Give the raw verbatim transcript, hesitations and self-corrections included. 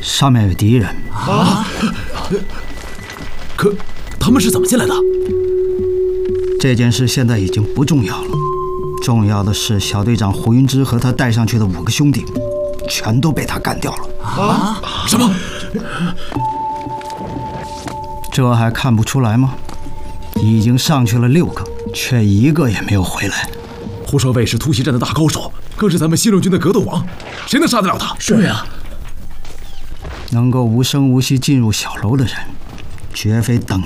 上面有敌人啊！可他们是怎么进来的？ 这件事现在已经不重要了，重要的是小队长胡云之和他带上去的五个兄弟，全都被他干掉了。 啊？什么？ 这还看不出来吗？已经上去了六个，却一个也没有回来。 胡少卫是突袭战的大高手，更是咱们西路军的格斗王，谁能杀得了他？ 是呀， 能够无声无息进入小楼的人，绝非等